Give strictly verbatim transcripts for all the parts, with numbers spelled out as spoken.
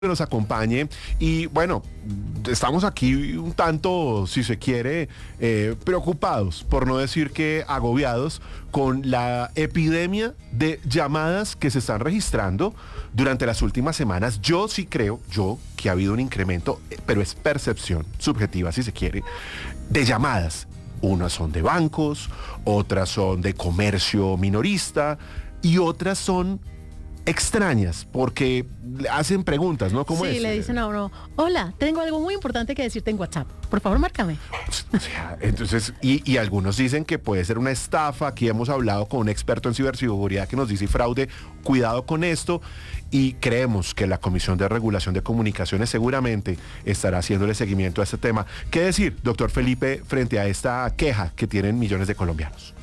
que nos acompañe y bueno, estamos aquí un tanto, si se quiere, eh, preocupados, por no decir que agobiados, con la epidemia de llamadas que se están registrando durante las últimas semanas. Yo sí creo, yo, que ha habido un incremento, pero es percepción subjetiva, si se quiere, de llamadas. Unas son de bancos, otras son de comercio minorista y otras son extrañas, porque hacen preguntas, ¿no? ¿Cómo sí, es? Sí, le dicen a uno, hola, tengo algo muy importante que decirte en WhatsApp. Por favor, márcame. O sea, entonces, y, y algunos dicen que puede ser una estafa. Aquí hemos hablado con un experto en ciberseguridad que nos dice fraude, cuidado con esto, y creemos que la Comisión de Regulación de Comunicaciones seguramente estará haciéndole seguimiento a este tema. ¿Qué decir, doctor Felipe, frente a esta queja que tienen millones de colombianos?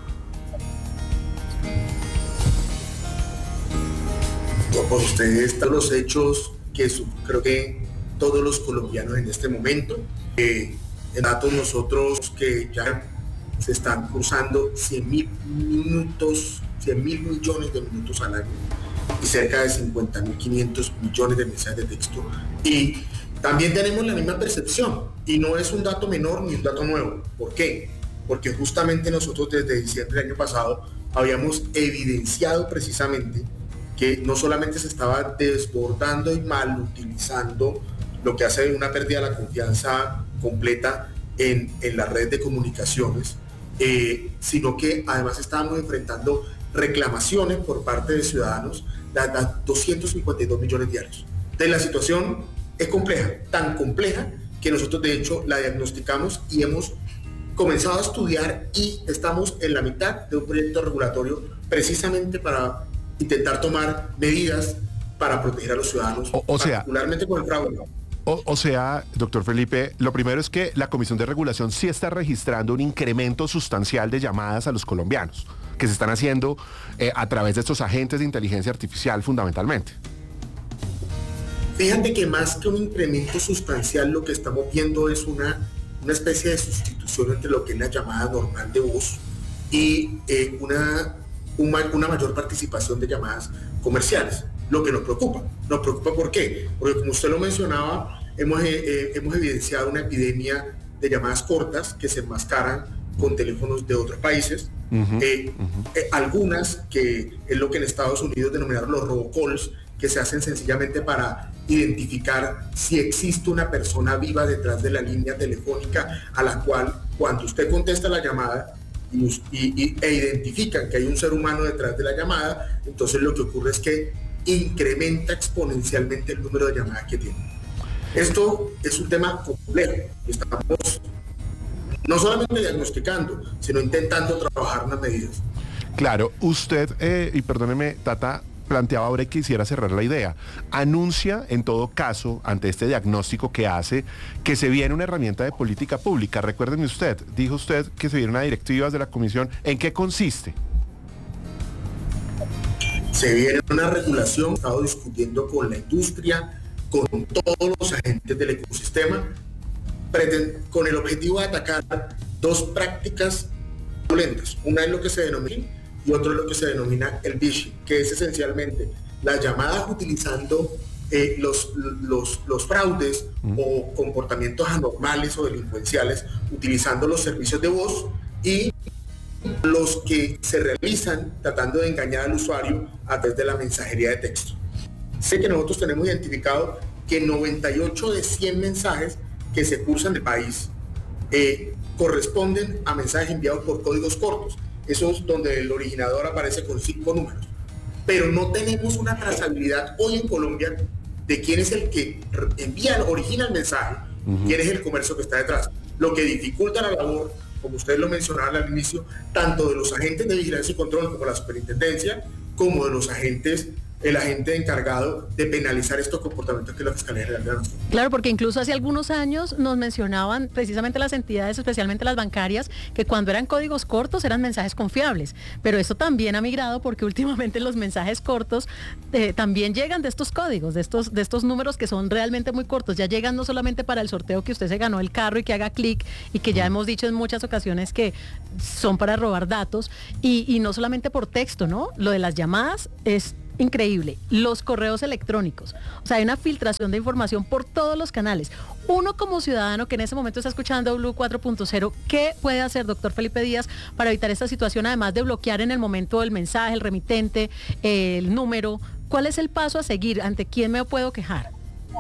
Por ustedes están los hechos que su, creo que todos los colombianos en este momento, eh, en datos nosotros que ya se están cruzando cien mil minutos, cien mil millones de minutos al año y cerca de cincuenta mil quinientos millones de mensajes de texto. Y también tenemos la misma percepción y no es un dato menor ni un dato nuevo. ¿Por qué? Porque justamente nosotros desde diciembre del año pasado habíamos evidenciado precisamente que no solamente se estaba desbordando y mal utilizando, lo que hace una pérdida de la confianza completa en, en la red de comunicaciones, eh, sino que además estábamos enfrentando reclamaciones por parte de ciudadanos de, de doscientos cincuenta y dos millones diarios. Entonces la situación es compleja, tan compleja que nosotros de hecho la diagnosticamos y hemos comenzado a estudiar y estamos en la mitad de un proyecto regulatorio precisamente para intentar tomar medidas para proteger a los ciudadanos, o, o sea, particularmente con el fraude. O, o sea, doctor Felipe, lo primero es que la Comisión de Regulación sí está registrando un incremento sustancial de llamadas a los colombianos, que se están haciendo eh, a través de estos agentes de inteligencia artificial fundamentalmente. Fíjate que más que un incremento sustancial, lo que estamos viendo es una, una especie de sustitución entre lo que es la llamada normal de voz y eh, una... una mayor participación de llamadas comerciales, lo que nos preocupa. Nos preocupa ¿por qué? Porque como usted lo mencionaba, hemos, eh, hemos evidenciado una epidemia de llamadas cortas que se enmascaran con teléfonos de otros países, uh-huh, eh, uh-huh. eh, algunas que es lo que en Estados Unidos denominaron los robocalls, que se hacen sencillamente para identificar si existe una persona viva detrás de la línea telefónica a la cual cuando usted contesta la llamada Y, y, e identifican que hay un ser humano detrás de la llamada, entonces lo que ocurre es que incrementa exponencialmente el número de llamadas que tienen. Esto es un tema complejo. Estamos no solamente diagnosticando, sino intentando trabajar unas medidas. Claro, usted, eh, y perdóneme, Tata, planteaba ahora y quisiera cerrar la idea. Anuncia, en todo caso, ante este diagnóstico que hace, que se viene una herramienta de política pública. Recuérdeme usted, dijo usted que se viene una directiva de la Comisión. ¿En qué consiste? Se viene una regulación, he estado discutiendo con la industria, con todos los agentes del ecosistema, con el objetivo de atacar dos prácticas violentas. Una es lo que se denomina y otro es lo que se denomina el phishing, que es esencialmente las llamadas utilizando eh, los, los, los fraudes mm. o comportamientos anormales o delincuenciales, utilizando los servicios de voz y los que se realizan tratando de engañar al usuario a través de la mensajería de texto. Sé que nosotros tenemos identificado que noventa y ocho de cien mensajes que se cursan del país eh, corresponden a mensajes enviados por códigos cortos. Eso es donde el originador aparece con cinco números. Pero no tenemos una trazabilidad hoy en Colombia de quién es el que envía, origina el mensaje, uh-huh. quién es el comercio que está detrás. Lo que dificulta la labor, como ustedes lo mencionaron al inicio, tanto de los agentes de vigilancia y control como la superintendencia, como de los agentes, el agente encargado de penalizar estos comportamientos que la Fiscalía General de la Nación. Claro, porque incluso hace algunos años nos mencionaban precisamente las entidades, especialmente las bancarias, que cuando eran códigos cortos eran mensajes confiables, pero eso también ha migrado porque últimamente los mensajes cortos eh, también llegan de estos códigos, de estos, de estos números que son realmente muy cortos, ya llegan no solamente para el sorteo que usted se ganó el carro y que haga clic y que ya hemos dicho en muchas ocasiones que son para robar datos y, y no solamente por texto, ¿no? Lo de las llamadas es increíble. Los correos electrónicos. O sea, hay una filtración de información por todos los canales. Uno como ciudadano que en ese momento está escuchando Blue cuatro punto cero, ¿qué puede hacer, doctor Felipe Díaz, para evitar esta situación, además de bloquear en el momento el mensaje, el remitente, el número? ¿Cuál es el paso a seguir? ¿Ante quién me puedo quejar?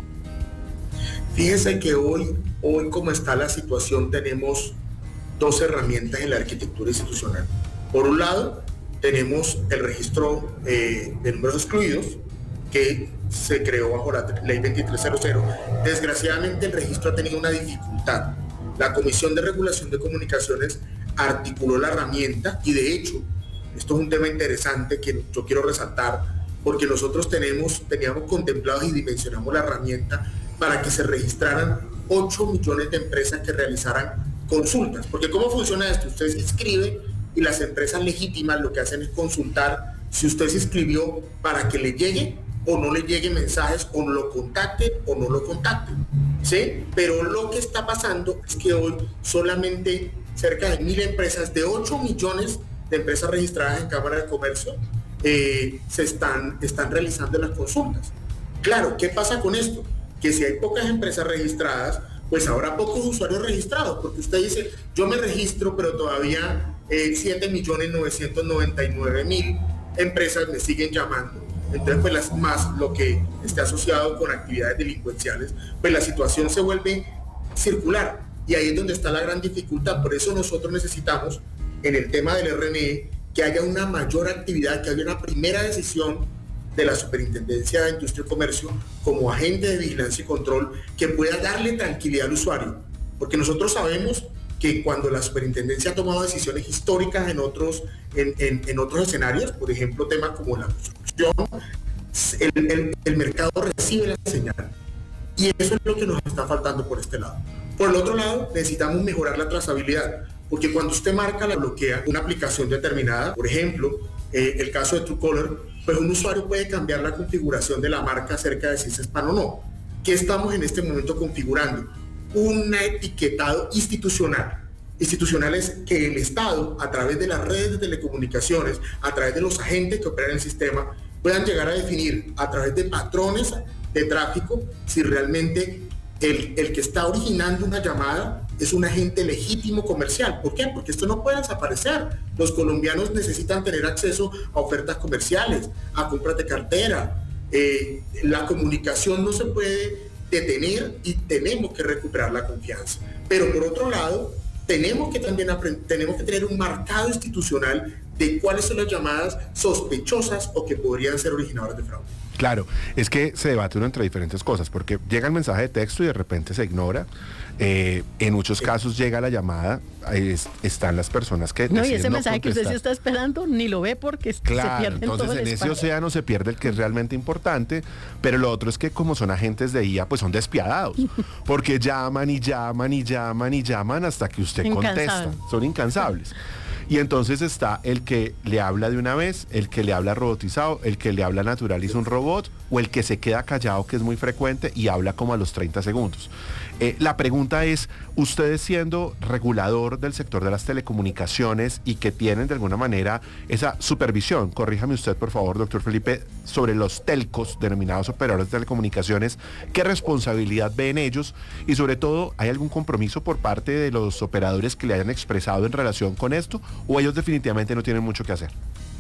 Fíjese que hoy, hoy como está la situación, tenemos dos herramientas en la arquitectura institucional. Por un lado, tenemos el registro eh, de números excluidos, que se creó bajo la ley veintitrés cero cero. Desgraciadamente el registro ha tenido una dificultad. La Comisión de Regulación de Comunicaciones articuló la herramienta y de hecho, esto es un tema interesante que yo quiero resaltar, porque nosotros tenemos, teníamos contemplado y dimensionamos la herramienta para que se registraran ocho millones de empresas que realizaran consultas. Porque ¿cómo funciona esto? Usted se inscribe y las empresas legítimas lo que hacen es consultar si usted se inscribió para que le llegue o no le llegue mensajes, o no lo contacte o no lo contacte, ¿sí? Pero lo que está pasando es que hoy solamente cerca de mil empresas, de ocho millones de empresas registradas en Cámara de Comercio, eh, se están, están realizando las consultas. Claro, ¿qué pasa con esto? Que si hay pocas empresas registradas, pues habrá pocos usuarios registrados, porque usted dice, yo me registro, pero todavía eh, siete millones novecientos noventa y nueve mil empresas me siguen llamando. Entonces, pues las, más lo que esté asociado con actividades delincuenciales, pues la situación se vuelve circular. Y ahí es donde está la gran dificultad. Por eso nosotros necesitamos, en el tema del R N E, que haya una mayor actividad, que haya una primera decisión de la Superintendencia de Industria y Comercio como agente de vigilancia y control que pueda darle tranquilidad al usuario. Porque nosotros sabemos que cuando la Superintendencia ha tomado decisiones históricas en otros, en, en, en otros escenarios, por ejemplo, temas como la construcción, el, el, el mercado recibe la señal. Y eso es lo que nos está faltando por este lado. Por el otro lado, necesitamos mejorar la trazabilidad, porque cuando usted marca la bloquea una aplicación determinada, por ejemplo, eh, el caso de Truecaller, pues un usuario puede cambiar la configuración de la marca acerca de si es spam o no. ¿Qué estamos en este momento configurando? Un etiquetado institucional. Institucional es que el Estado, a través de las redes de telecomunicaciones, a través de los agentes que operan el sistema, puedan llegar a definir a través de patrones de tráfico si realmente el, el que está originando una llamada es un agente legítimo comercial. ¿Por qué? Porque esto no puede desaparecer. Los colombianos necesitan tener acceso a ofertas comerciales, a compras de cartera. Eh, la comunicación no se puede detener y tenemos que recuperar la confianza. Pero por otro lado, tenemos que también aprend- tenemos que tener un marcado institucional de cuáles son las llamadas sospechosas o que podrían ser originadoras de fraude. Claro, es que se debate uno entre diferentes cosas, porque llega el mensaje de texto y de repente se ignora. Eh, en muchos casos llega la llamada, es, están las personas que no, y ese no mensaje que usted contestar. sí está esperando ni lo ve porque Claro, se pierde en entonces todo el en ese espacio. océano se pierde el que es realmente importante, pero lo otro es que como son agentes de I A, pues son despiadados, porque llaman y llaman y llaman y llaman hasta que usted Incansable. contesta, son incansables. Y entonces está el que le habla de una vez, el que le habla robotizado, el que le habla natural y es un robot, o el que se queda callado, que es muy frecuente, y habla como a los treinta segundos. Eh, la pregunta es, ustedes siendo regulador del sector de las telecomunicaciones y que tienen de alguna manera esa supervisión, corríjame usted por favor, doctor Felipe, sobre los telcos, denominados operadores de telecomunicaciones, ¿qué responsabilidad ven ellos? Y sobre todo, ¿hay algún compromiso por parte de los operadores que le hayan expresado en relación con esto? ¿O ellos definitivamente no tienen mucho que hacer?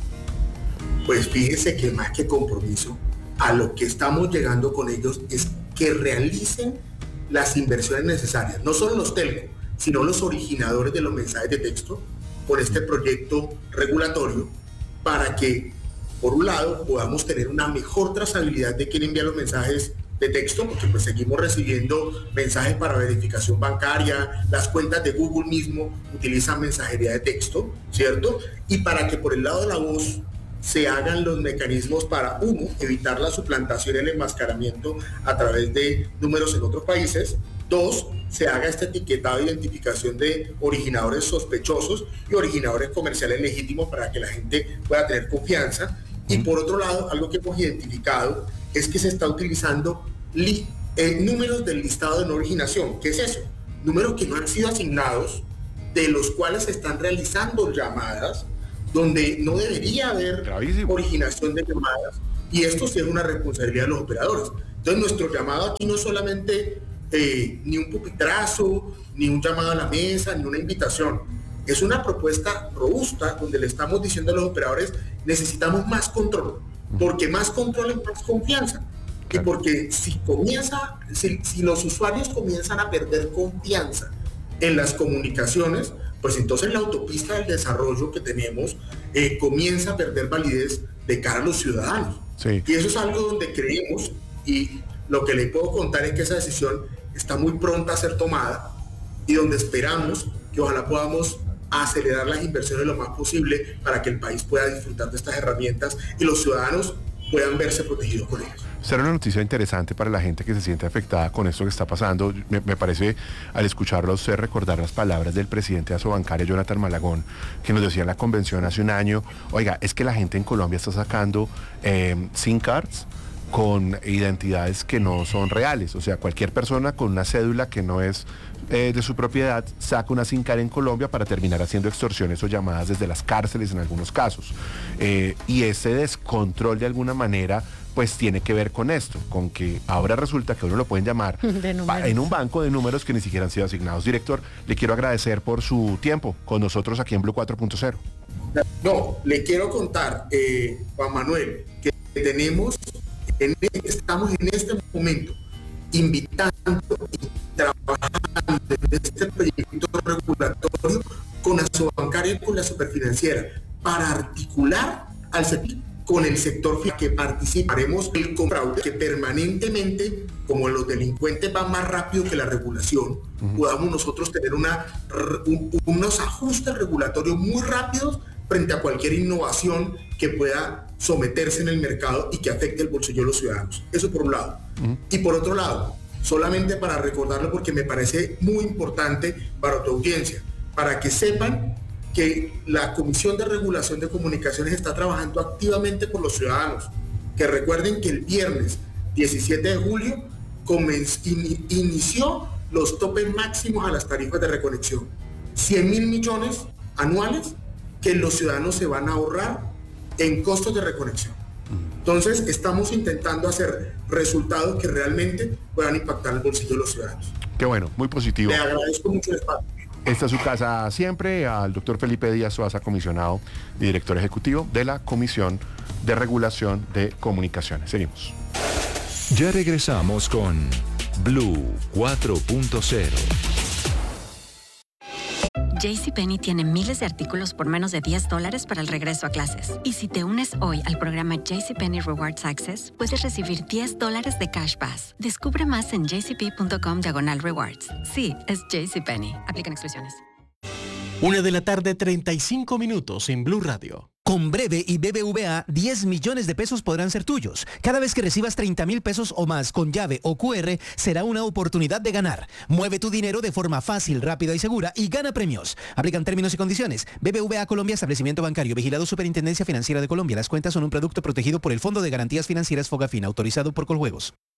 Pues fíjese que más que compromiso, a lo que estamos llegando con ellos es que realicen las inversiones necesarias, no solo los telcos, sino los originadores de los mensajes de texto, con este proyecto regulatorio, para que, por un lado, podamos tener una mejor trazabilidad de quién envía los mensajes de texto, porque pues seguimos recibiendo mensajes para verificación bancaria, las cuentas de Google mismo utilizan mensajería de texto, ¿cierto? Y para que por el lado de la voz se hagan los mecanismos para, uno, evitar la suplantación y el enmascaramiento a través de números en otros países. Dos, se haga esta etiquetado de identificación de originadores sospechosos y originadores comerciales legítimos para que la gente pueda tener confianza. Y por otro lado, algo que hemos identificado es que se está utilizando li- eh, números del listado de no originación. ¿Qué es eso? Números que no han sido asignados, de los cuales se están realizando llamadas donde no debería haber Gravísimo. originación de llamadas, Y esto sí es una responsabilidad de los operadores. Entonces nuestro llamado aquí no es solamente eh, ni un pupitrazo, ni un llamado a la mesa, ni una invitación. Es una propuesta robusta donde le estamos diciendo a los operadores, necesitamos más control, porque más control es más confianza. Y porque si comienza, si, si los usuarios comienzan a perder confianza en las comunicaciones, pues entonces la autopista del desarrollo que tenemos eh, comienza a perder validez de cara a los ciudadanos. Sí. Y eso es algo donde creemos, y lo que le puedo contar es que esa decisión está muy pronta a ser tomada y donde esperamos que ojalá podamos acelerar las inversiones lo más posible para que el país pueda disfrutar de estas herramientas y los ciudadanos puedan verse protegidos con ellas. Será una noticia interesante para la gente que se siente afectada con esto que está pasando. Me, me parece, al escucharlo a usted, recordar las palabras del presidente de Asobancaria, Jonathan Malagón, que nos decía en la convención hace un año, oiga, es que la gente en Colombia está sacando eh, SIM cards con identidades que no son reales. O sea, cualquier persona con una cédula que no es eh, de su propiedad saca una SIM card en Colombia para terminar haciendo extorsiones o llamadas desde las cárceles en algunos casos. Eh, y ese descontrol de alguna manera pues tiene que ver con esto, con que ahora resulta que uno lo pueden llamar en un banco de números que ni siquiera han sido asignados. Director, le quiero agradecer por su tiempo con nosotros aquí en Blue cuatro punto cero. No, le quiero contar, eh, Juan Manuel, que tenemos, en, estamos en este momento invitando y trabajando en este proyecto regulatorio con Asobancaria y con la Superfinanciera para articular al sector con el sector que participaremos el fraude, que permanentemente, como los delincuentes van más rápido que la regulación, uh-huh. podamos nosotros tener una, un, unos ajustes regulatorios muy rápidos frente a cualquier innovación que pueda someterse en el mercado y que afecte el bolsillo de los ciudadanos. Eso por un lado. Uh-huh. Y por otro lado, solamente para recordarlo porque me parece muy importante para tu audiencia, para que sepan que la Comisión de Regulación de Comunicaciones está trabajando activamente por los ciudadanos. Que recuerden que el viernes diecisiete de julio comenz, in, inició los topes máximos a las tarifas de reconexión. cien mil millones anuales que los ciudadanos se van a ahorrar en costos de reconexión. Entonces, estamos intentando hacer resultados que realmente puedan impactar el bolsillo de los ciudadanos. Qué bueno, muy positivo. Le agradezco mucho el espacio. Esta es su casa siempre, al doctor Felipe Díaz Suaza, comisionado y director ejecutivo de la Comisión de Regulación de Comunicaciones. Seguimos. Ya regresamos con Blue cuatro punto cero. JCPenney tiene miles de artículos por menos de diez dólares para el regreso a clases. Y si te unes hoy al programa JCPenney Rewards Access, puedes recibir diez dólares de Cash Pass. Descubre más en jcp.com diagonal rewards. Sí, es JCPenney. Aplican exclusiones. Una de la tarde, treinta y cinco minutos en Blue Radio. Con Breve y B B V A, diez millones de pesos podrán ser tuyos. Cada vez que recibas treinta mil pesos o más con llave o cu erre, será una oportunidad de ganar. Mueve tu dinero de forma fácil, rápida y segura y gana premios. Aplican términos y condiciones. B B V A Colombia, establecimiento bancario, vigilado Superintendencia Financiera de Colombia. Las cuentas son un producto protegido por el Fondo de Garantías Financieras Fogafín, autorizado por Coljuegos.